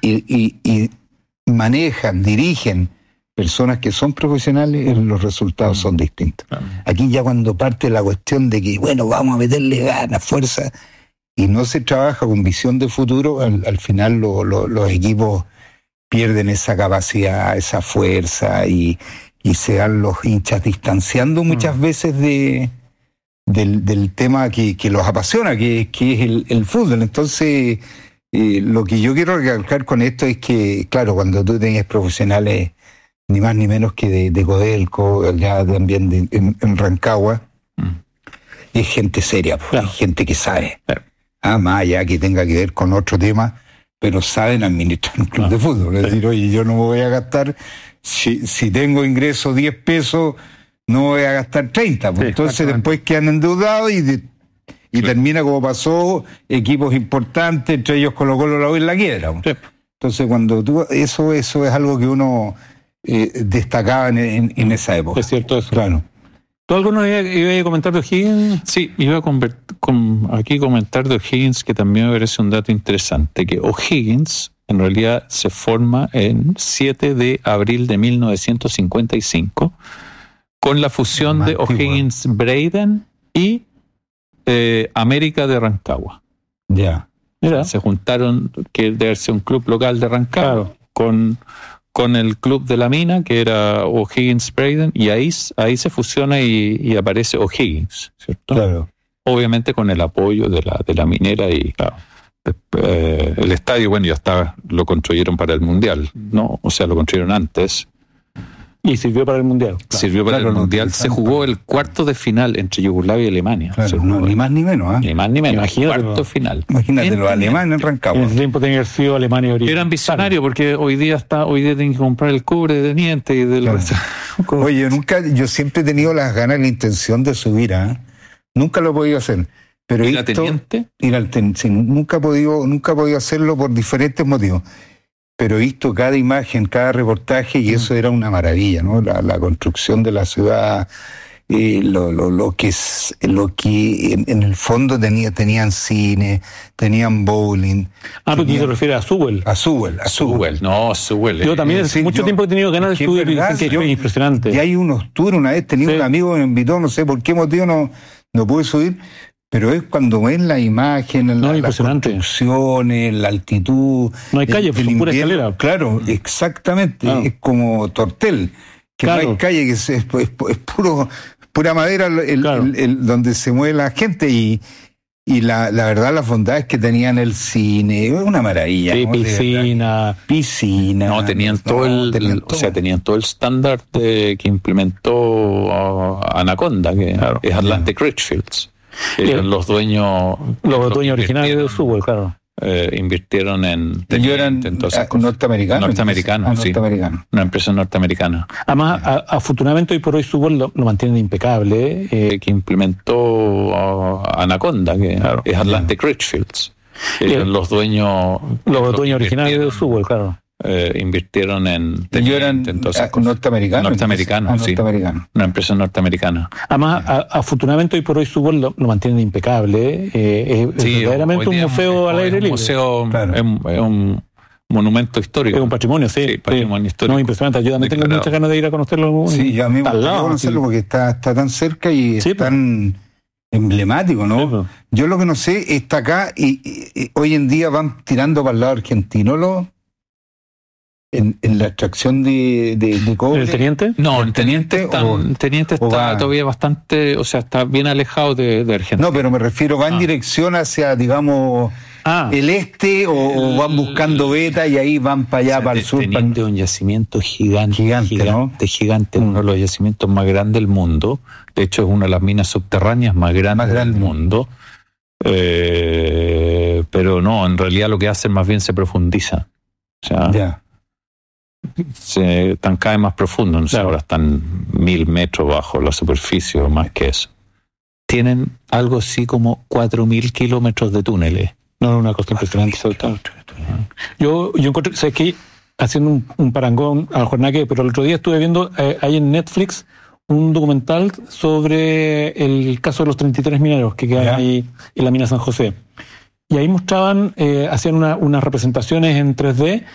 y manejan, dirigen personas que son profesionales, los resultados son distintos. Aquí ya cuando parte la cuestión de que, bueno, vamos a meterle ganas, fuerza, y no se trabaja con visión de futuro, al final los equipos pierden esa capacidad, esa fuerza, y se dan los hinchas distanciando muchas veces del tema que los apasiona, que es el fútbol. Entonces, lo que yo quiero recalcar con esto es que, claro, cuando tú tienes profesionales ni más ni menos que de Codelco, allá también en Rancagua, es gente seria, claro. Es gente que sabe. Claro. Más allá que tenga que ver con otro tema, pero saben administrar un club de fútbol. Es decir, oye, yo no me voy a gastar, si tengo ingresos 10 pesos, no voy a gastar 30. Pues entonces después quedan endeudados y termina como pasó, equipos importantes, entre ellos Colo-Colo, la U y la quiebra. Pues. Entonces cuando eso es algo que uno destacaba en esa época. Es cierto eso. Claro. ¿Tú algo nos ibas a comentar de O'Higgins? Sí, iba a aquí comentar de O'Higgins, que también me parece un dato interesante, que O'Higgins en realidad se forma en 7 de abril de 1955 con la fusión de O'Higgins Breiden y América de Rancagua. Ya. Mira. Se juntaron, que debe ser un club local de Rancagua, claro, con el club de la mina, que era O'Higgins Breiden, y ahí se fusiona y aparece O'Higgins, ¿cierto? Claro. Obviamente con el apoyo de la minera y claro. El estadio, bueno, ya lo construyeron para el Mundial, ¿no? O sea, lo construyeron antes. Y sirvió para el Mundial. Claro. Sirvió para el Mundial. Se jugó el cuarto de final entre Yugoslavia y Alemania. Claro, ni más ni menos. Ni más ni menos. Imagínate, cuarto final. Imagínate, los alemanes en Rancagua. En ese tiempo tenía que haber sido Alemania original. Eran visionarios porque hoy día tienen que comprar el cobre de teniente y del resto. Oye, yo siempre he tenido las ganas y la intención de subir, nunca lo he podido hacer. Pero ¿Ir a teniente? Sí, nunca he podido hacerlo por diferentes motivos. Pero he visto cada imagen, cada reportaje, y eso era una maravilla, ¿no? La construcción de la ciudad, lo que en el fondo tenían cine, tenían bowling. Porque te refieres a Sewell. A Sewell. No, Sewell. Yo también hace mucho tiempo he tenido ganas de subir, que es impresionante. Y hay unos tours, una vez tenía un amigo que me invitó, no sé por qué motivo no pude subir. Pero es cuando ven la imagen, las construcciones, la altitud. No hay calle, es pura escalera. Claro, exactamente. Claro. Es como Tortel, que claro, no hay calle, que es pura madera donde se mueve la gente. Y la verdad, las bondades que tenían el cine, es una maravilla. Sí, ¿no? Piscina. No, tenían todo el estándar que implementó Anaconda, que claro, es Atlantic Richfields. Los dueños originales de Sewell, claro. Invirtieron en norteamericanos. Sí. Una empresa norteamericana. Además, afortunadamente hoy por hoy Sewell lo mantienen impecable. Que implementó Anaconda, que claro, es Atlantic Richfields. Los dueños originales de Sewell, claro. Invirtieron en norteamericanos. Sí. Una empresa norteamericana. Además, afortunadamente hoy por hoy Sewell lo mantienen impecable. Es verdaderamente un museo al aire libre. Museo, claro. Es un monumento histórico. Es un patrimonio, sí. Patrimonio histórico. No, impresionante. Yo también tengo muchas ganas de ir a conocerlo. Sí, a mí me gustaría conocerlo porque está tan cerca y es tan emblemático, ¿no? Sí, yo lo que no sé, está acá y hoy en día van tirando para el lado argentino en la extracción de cobre. ¿El teniente? No, el teniente está todavía bastante, o sea, está bien alejado de Argentina. No, pero me refiero, va en dirección hacia, digamos, el este, o van buscando beta y ahí van para allá, para el sur. Teniente es un yacimiento gigante, ¿no? Uno de los yacimientos más grandes del mundo. De hecho, es una de las minas subterráneas más grandes del mundo. Pero no, en realidad lo que hacen más bien se profundiza. O sea, están cada vez más profundos, no sé, ahora están 1.000 metros bajo la superficie o más que eso. Tienen algo así como 4.000 kilómetros de túneles. No, una cosa impresionante. Yo encontré, ¿sabes qué? Haciendo un parangón a la jornada pero el otro día estuve viendo ahí en Netflix un documental sobre el caso de los 33 mineros que quedan ahí en la mina San José. Y ahí mostraban, hacían unas representaciones en 3D